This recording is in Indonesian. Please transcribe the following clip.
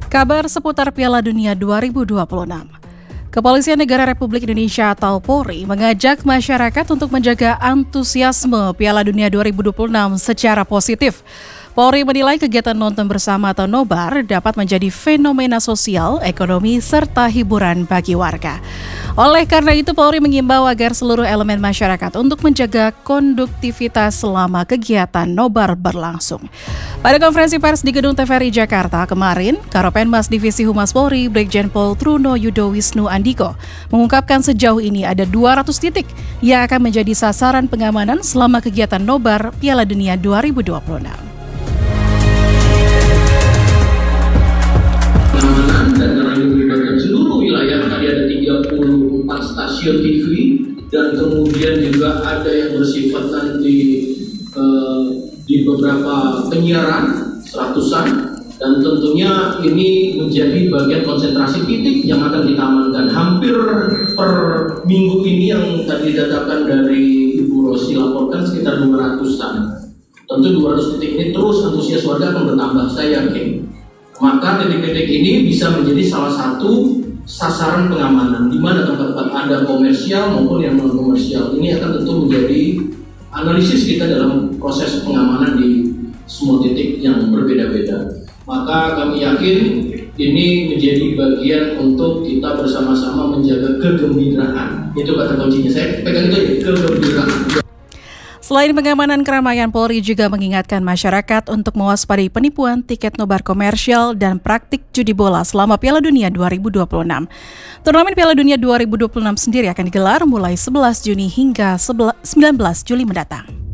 Kabar seputar Piala Dunia 2026. Kepolisian Negara Republik Indonesia atau Polri mengajak masyarakat untuk menjaga antusiasme Piala Dunia 2026 secara positif. Polri menilai kegiatan nonton bersama atau nobar dapat menjadi fenomena sosial, ekonomi, serta hiburan bagi warga. Oleh karena itu, Polri mengimbau agar seluruh elemen masyarakat untuk menjaga konduktivitas selama kegiatan nobar berlangsung. Pada konferensi pers di Gedung TVRI Jakarta kemarin, Karopenmas Divisi Humas Polri, Brigjen Pol Truno Yudo Wisnu Andiko, mengungkapkan sejauh ini ada 200 titik yang akan menjadi sasaran pengamanan selama kegiatan nobar Piala Dunia 2026. Dan karena ini melibatkan seluruh wilayah, tadi ada 34 stasiun TV dan kemudian juga ada yang bersifat nanti di beberapa penyiaran, 100-an, dan tentunya ini menjadi bagian konsentrasi titik yang akan kita amankan hampir per minggu ini yang tadi didatakan dari Ibu Rosi laporkan sekitar 200-an. Tentu 200 titik ini terus antusias warga akan bertambah, saya yakin. Maka titik-titik ini bisa menjadi salah satu sasaran pengamanan di mana tempat-tempat ada komersial maupun yang non komersial. Ini akan tentu menjadi analisis kita dalam proses pengamanan di semua titik yang berbeda-beda. Maka kami yakin ini menjadi bagian untuk kita bersama-sama menjaga kegembiraan. Itu kata kuncinya, saya pegang itu ya, kegembiraan. Selain pengamanan keramaian, Polri juga mengingatkan masyarakat untuk mewaspadai penipuan tiket nobar komersial dan praktik judi bola selama Piala Dunia 2026. Turnamen Piala Dunia 2026 sendiri akan digelar mulai 11 Juni hingga 19 Juli mendatang.